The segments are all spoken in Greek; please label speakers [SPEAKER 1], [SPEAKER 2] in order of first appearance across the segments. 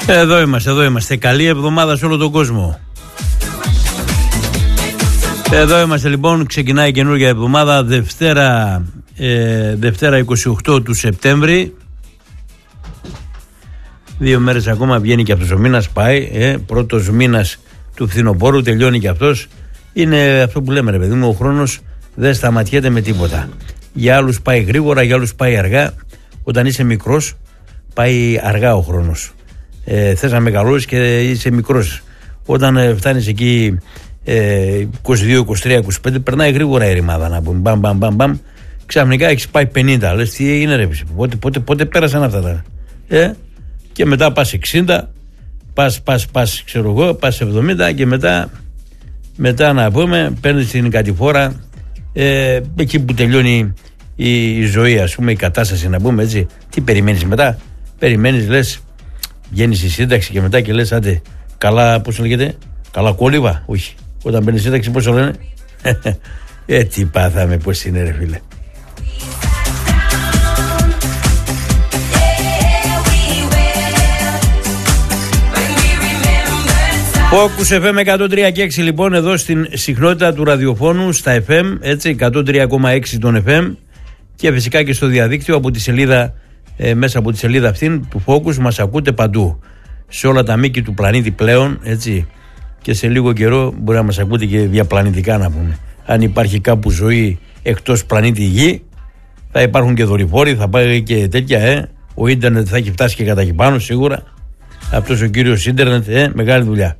[SPEAKER 1] Εδώ είμαστε. Καλή εβδομάδα σε όλο τον κόσμο. Εδώ είμαστε λοιπόν. Ξεκινάει καινούργια εβδομάδα. Δευτέρα 28 του Σεπτέμβρη. 2 μέρες ακόμα βγαίνει και αυτός ο μήνας. Πάει. Πρώτος μήνας του φθινοπόρου. Τελειώνει και αυτός. Είναι αυτό που λέμε, ρε παιδί μου. Ο χρόνος δεν σταματιέται με τίποτα. Για άλλους πάει γρήγορα, για άλλους πάει αργά. Όταν είσαι μικρός, πάει αργά ο χρόνος. Θες να μεγαλώσεις και είσαι μικρός. Όταν φτάνεις εκεί 22, 23, 25, περνάει γρήγορα η ρημάδα, να πούμε. Μπαμ. Ξαφνικά έχεις πάει 50. Λες τι έγινε, ρε, πότε πέρασαν αυτά τα. Και μετά πας 60, πας ξέρω εγώ, πας 70 και μετά να πούμε παίρνεις την κατηφόρα εκεί που τελειώνει η ζωή, ας πούμε, η κατάσταση, να πούμε έτσι. Τι περιμένεις μετά? Περιμένεις, λες, βγαίνεις στη σύνταξη και μετά και λες, άντε, καλά, πώς λέγεται, καλά κόλληβα? Όχι. Όταν παίρνεις σύνταξη, πώς το λένε? Τι πάθαμε, πώς είναι, ρε φίλε. Focus FM 103,6 λοιπόν, εδώ στην συχνότητα του ραδιοφώνου στα FM, έτσι, 103,6 των FM, και φυσικά και στο διαδίκτυο από τη σελίδα, μέσα από τη σελίδα αυτήν του Focus μας ακούτε παντού, σε όλα τα μήκη του πλανήτη πλέον, έτσι, και σε λίγο καιρό μπορεί να μας ακούτε και διαπλανητικά, να πούμε. Αν υπάρχει κάπου ζωή εκτός πλανήτη Γη, θα υπάρχουν και δορυφόροι, θα πάει και τέτοια, ο ίντερνετ θα έχει φτάσει και κατά εκεί πάνω σίγουρα. Αυτός ο κύριος ίντερνετ, μεγάλη δουλειά.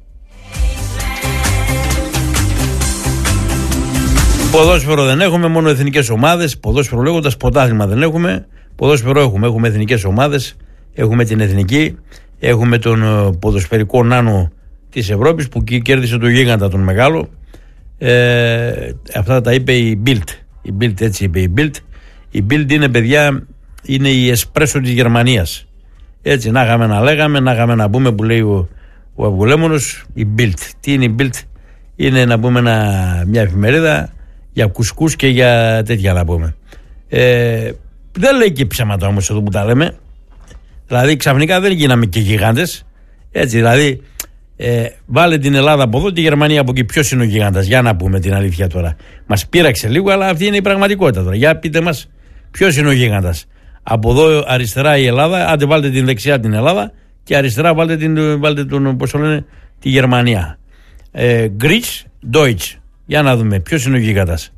[SPEAKER 1] Ποδόσφαιρο δεν έχουμε, μόνο εθνικές ομάδες. Ποδόσφαιρο λέγοντας, πρωτάθλημα δεν έχουμε. Ποδόσφαιρο έχουμε εθνικές ομάδες. Έχουμε την εθνική. Έχουμε τον ποδοσφαιρικό νάνο της Ευρώπης που κέρδισε το γίγαντα τον μεγάλο. Αυτά τα είπε η Bild. Η Bild, έτσι είπε η Bild. Η Bild είναι, παιδιά, είναι η εσπρέσο της Γερμανίας. Έτσι, να είχαμε να λέγαμε, να είχαμε να πούμε, που λέει ο Αυγολέμονος, η Bild. Τι είναι η Bild? Είναι, να πούμε, μια εφημερίδα για κουσκούς και για τέτοια, να πούμε. Δεν λέει και ψέματα όμως εδώ που τα λέμε. Δηλαδή ξαφνικά δεν γίναμε και γιγάντες. Έτσι, δηλαδή βάλε την Ελλάδα από εδώ, τη Γερμανία από εκεί. Ποιος είναι ο γιγάντας? Για να πούμε την αλήθεια τώρα. Μας πείραξε λίγο, αλλά αυτή είναι η πραγματικότητα τώρα. Για πείτε μας, ποιος είναι ο γίγαντας? Από εδώ αριστερά η Ελλάδα, άντε βάλτε την δεξιά την Ελλάδα και αριστερά βάλτε τον, πώς το λένε, τη Γερμανία. Greece, Deutsch. Για να δούμε ποιος είναι ο γίγαντας.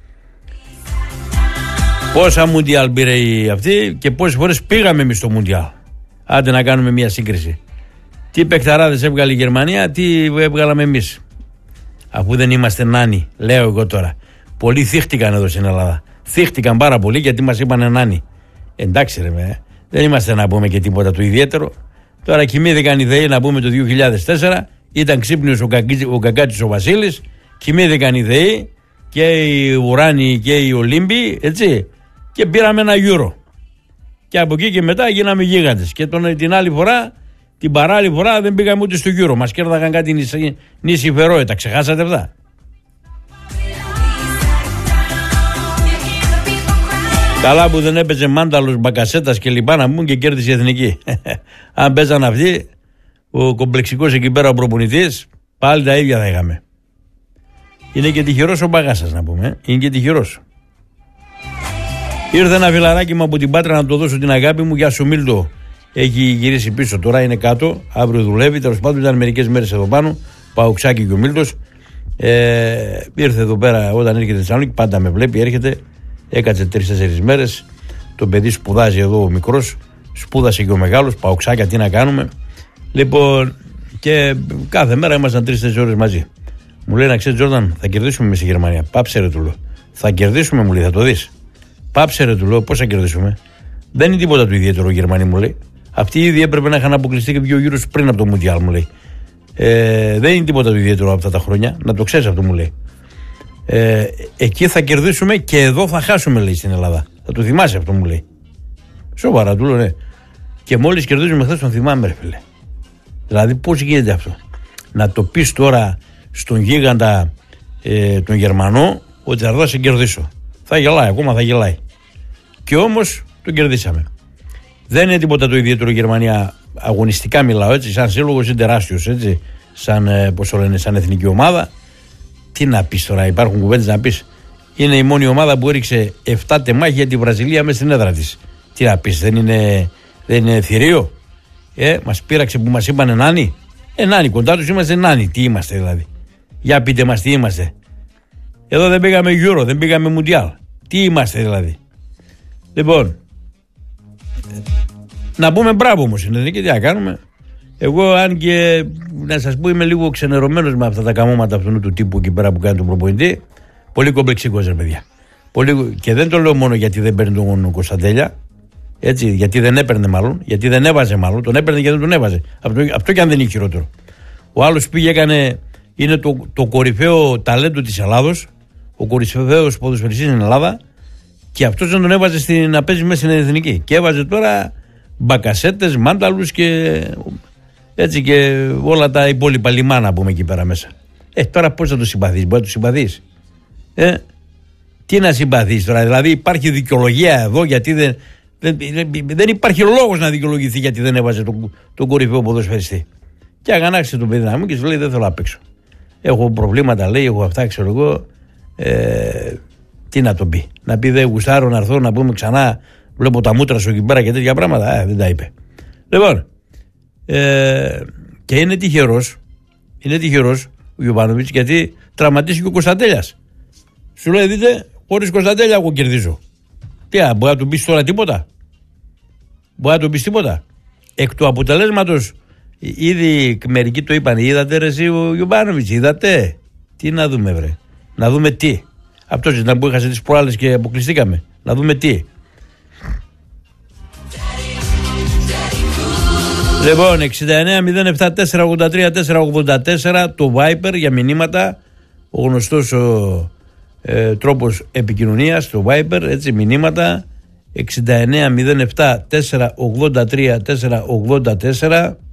[SPEAKER 1] Πόσα Μουντιάλ πήρε αυτή και πόσες φορές πήγαμε εμείς στο Μουντιάλ. Άντε να κάνουμε μια σύγκριση. Τι παικταράδες έβγαλε η Γερμανία, τι έβγαλαμε εμείς. Αφού δεν είμαστε νάνοι, λέω εγώ τώρα. Πολλοί θύχτηκαν εδώ στην Ελλάδα. Θύχτηκαν πάρα πολύ γιατί μας είπανε νάνοι. Εντάξει ρε, δεν είμαστε να πούμε και τίποτα του ιδιαίτερο. Τώρα κοιμήθηκαν οι ΔΕΗ, να πούμε, το 2004. Ήταν ξύπνιος ο Κακάτσης ο Βασίλης. Κοιμήθηκαν οι ΔΕΗ και οι Ουράνοι και οι Ολύμπιοι, έτσι, και πήραμε ένα Euro. Και από εκεί και μετά γίναμε γίγαντες. Και την άλλη φορά, την παράλληλη φορά, δεν πήγαμε ούτε στο Euro. Μας κέρδαγαν κάτι νήσι Φερόε. Τα ξεχάσατε αυτά? Καλά που δεν έπαιζε Μάνταλος, Μπακασέτας και λοιπά, να πούμε, και κέρδισε η εθνική. Αν παίζαν αυτοί, ο κομπλεξικός εκεί πέρα ο προπονητής, πάλι τα ίδια θα είχαμε. Είναι και τυχερός ο Μπαγάσας, να πούμε. Είναι και τυχερός. Ήρθε ένα φιλαράκι μου από την Πάτρα να του δώσω την αγάπη μου. Γεια σου Μίλτο. Έχει γυρίσει πίσω, τώρα είναι κάτω. Αύριο δουλεύει. Τέλος πάντων ήταν μερικές μέρες εδώ πάνω. Παοξάκι και ο Μίλτος. Ήρθε εδώ πέρα όταν έρχεται στη Θεσσαλονίκη. Πάντα με βλέπει, έρχεται. Έκατσε 3-4 μέρες. Το παιδί σπουδάζει εδώ ο μικρός. Σπούδασε και ο μεγάλος. Παοξάκια, τι να κάνουμε. Λοιπόν, και κάθε μέρα ήμασταν 3-4 ώρες μαζί. Μου λέει, να ξέρεις Τζόρνταν, θα κερδίσουμε εμείς στη Γερμανία. Πάψε ρε, του λέω. Θα κερδίσουμε, μου λέει, θα το δεις. Πάψε ρε, του λέω, πώς θα κερδίσουμε? Δεν είναι τίποτα του ιδιαίτερο οι Γερμανοί, μου λέει. Αυτοί ήδη έπρεπε να είχαν αποκλειστεί και 2 γύρους πριν από το Μουντιάλ, μου λέει. Δεν είναι τίποτα του ιδιαίτερο αυτά τα χρόνια, να το ξέρεις αυτό, μου λέει. Εκεί θα κερδίσουμε και εδώ θα χάσουμε, λέει, στην Ελλάδα. Θα το θυμάσαι αυτό, μου λέει. Σοβαρά, του λέω, ναι. Και μόλις κερδίζουμε χθες, τον θυμάμαι, ρε φίλε. Δηλαδή, πώς γίνεται αυτό? Να το πεις τώρα στον γίγαντα τον Γερμανό ότι θα σε κερδίσω. Θα γελάει, ακόμα θα γελάει. Και όμως τον κερδίσαμε. Δεν είναι τίποτα το ιδιαίτερο η Γερμανία αγωνιστικά μιλάω, έτσι, σαν σύλλογος είναι τεράστιος, έτσι, σαν εθνική ομάδα. Τι να πεις τώρα, υπάρχουν κουβέντες να πεις. Είναι η μόνη ομάδα που έριξε 7 τεμάχια για τη Βραζιλία μέσα στην έδρα της. Τι να πεις, δεν είναι θηρίο. Μας πείραξε που μας είπανε νάνοι. Νάνοι, κοντά τους είμαστε νάνοι. Τι είμαστε δηλαδή? Για πείτε μας τι είμαστε. Εδώ δεν πήγαμε Euro, δεν πήγαμε Mundial. Τι είμαστε δηλαδή? Λοιπόν, να πούμε μπράβο όμως είναι και τι να κάνουμε. Εγώ, αν και να σας πω, είμαι λίγο ξενερωμένος με αυτά τα καμώματα αυτού του τύπου εκεί πέρα που κάνει τον προπονητή. Πολύ κομπλεξικός, ρε παιδιά. Και δεν το λέω μόνο γιατί δεν παίρνει τον Κωνσταντέλια. Έτσι, γιατί δεν έπαιρνε μάλλον, γιατί δεν έβαζε μάλλον. Τον έπαιρνε και δεν τον έβαζε. Αυτό και αν δεν είναι χειρότερο. Ο άλλος πήγε, είναι το κορυφαίο ταλέντο της Ελλάδος, ο κορυφαίος ποδοσφαιριστής στην Ελλάδα, και αυτός δεν τον έβαζε να παίζει μέσα στην εθνική. Και έβαζε τώρα μπακασέτες, μάνταλους και έτσι και όλα τα υπόλοιπα λιμάνα να πούμε εκεί πέρα μέσα. Τώρα πώς θα το συμπαθείς? Μπορεί να το συμπαθείς? Τι να συμπαθείς τώρα? Δηλαδή υπάρχει δικαιολογία εδώ γιατί δεν υπάρχει λόγος να δικαιολογηθεί γιατί δεν έβαζε τον κορυφαίο ποδοσφαιριστή. Και αγανάξε τον παιδί να μου και σου λέει δεν θέλω να παίξω. Έχω προβλήματα, λέει, έχω αυτά, ξέρω εγώ. Τι να τον πει? Να πει δεν γουστάρω να έρθω να πούμε ξανά, βλέπω τα μούτρα σου εκεί πέρα και τέτοια πράγματα? Δεν τα είπε. Λοιπόν, και είναι τυχερός ο Γιοβάνοβιτς γιατί τραυματίστηκε ο Κωνσταντέλιας. Σου λέει δείτε, χωρίς Κωνσταντέλια εγώ κερδίζω. Τι, μπορεί να του πεις τώρα τίποτα? Μπορεί να του πεις τίποτα? Εκ του αποτελέσματος, ήδη μερικοί το είπαν, είδατε ρε εσύ ο Γιοβάνοβιτς, είδατε? Τι να δούμε βρε? Να δούμε τι? Αυτός ήταν που είχασε τις προάλλες και αποκλειστήκαμε. Να δούμε τι? Λοιπόν, 69-07-483-484 το Viper για μηνύματα, ο γνωστός τρόπος επικοινωνίας, το Viper, έτσι, μηνύματα 69-07-483-484.